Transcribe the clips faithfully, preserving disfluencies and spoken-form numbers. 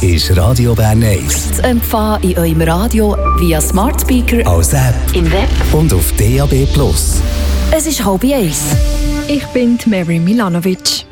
ist Radio Bern eins. Zu empfangen in eurem Radio via Smart Speaker, als App im Web und auf D A B plus. Es ist halb eins. Ich bin Mary Milanovic.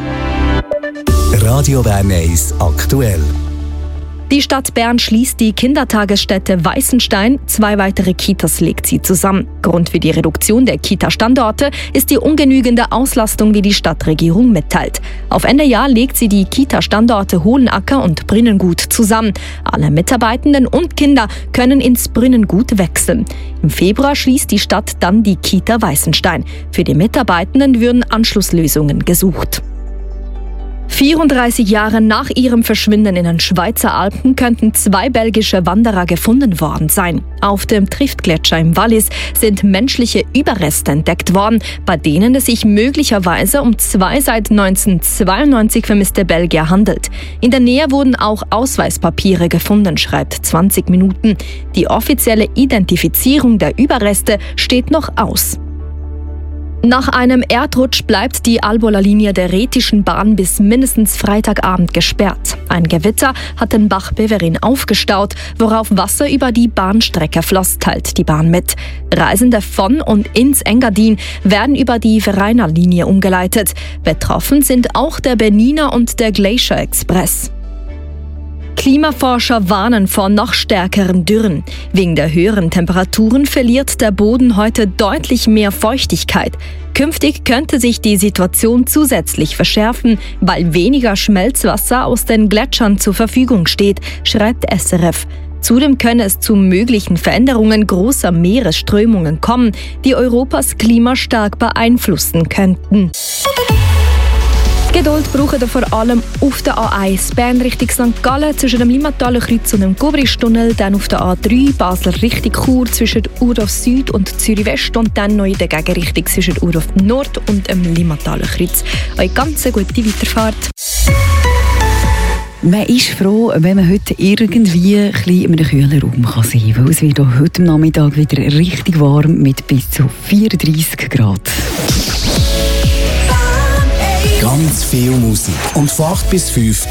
Radio Bern eins aktuell. Die Stadt Bern schließt die Kindertagesstätte Weissenstein. Zwei weitere Kitas legt sie zusammen. Grund für die Reduktion der Kita-Standorte ist die ungenügende Auslastung, wie die Stadtregierung mitteilt. Auf Ende Jahr legt sie die Kita-Standorte Hohenacker und Brinnengut zusammen. Alle Mitarbeitenden und Kinder können ins Brinnengut wechseln. Im Februar schließt die Stadt dann die Kita Weissenstein. Für die Mitarbeitenden würden Anschlusslösungen gesucht. vierunddreißig Jahre nach ihrem Verschwinden in den Schweizer Alpen könnten zwei belgische Wanderer gefunden worden sein. Auf dem Triftgletscher im Wallis sind menschliche Überreste entdeckt worden, bei denen es sich möglicherweise um zwei seit neunzehnhundertzweiundneunzig vermisste Belgier handelt. In der Nähe wurden auch Ausweispapiere gefunden, schreibt zwanzig Minuten. Die offizielle Identifizierung der Überreste steht noch aus. Nach einem Erdrutsch bleibt die Albola-Linie der Rhätischen Bahn bis mindestens Freitagabend gesperrt. Ein Gewitter hat den Bach Beverin aufgestaut, worauf Wasser über die Bahnstrecke floss, teilt die Bahn mit. Reisende von und ins Engadin werden über die Vereiner-Linie umgeleitet. Betroffen sind auch der Benina und der Glacier Express. Klimaforscher warnen vor noch stärkeren Dürren. Wegen der höheren Temperaturen verliert der Boden heute deutlich mehr Feuchtigkeit. Künftig könnte sich die Situation zusätzlich verschärfen, weil weniger Schmelzwasser aus den Gletschern zur Verfügung steht, schreibt S R F. Zudem könne es zu möglichen Veränderungen großer Meeresströmungen kommen, die Europas Klima stark beeinflussen könnten. Geduld brauchen wir vor allem auf der A eins Bern Richtung Sankt Gallen zwischen dem Limmataler Kreuz und dem Gobristunnel, dann auf der A drei Basel Richtung Chur zwischen Urdorf Süd und Zürich West und dann noch in der Gegenrichtung zwischen Urdorf Nord und dem Limmataler Kreuz. Eine ganz gute Weiterfahrt. Man ist froh, wenn man heute irgendwie ein bisschen in einem kühlen Raum kann sein kann, weil es wird auch heute Nachmittag wieder richtig warm mit bis zu vierunddreissig Grad. Ganz viel Musik. Und von acht bis fünf